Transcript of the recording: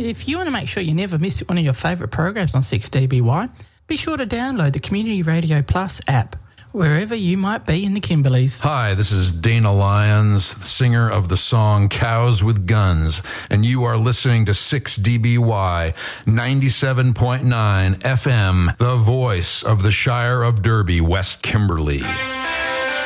if you want to make sure you never miss one of your favourite programs on 6DBY, be sure to download the Community Radio Plus app, wherever you might be in the Kimberleys. Hi, this is Dana Lyons, singer of the song Cows with Guns, and you are listening to 6DBY 97.9 FM, the voice of the Shire of Derby, West Kimberley.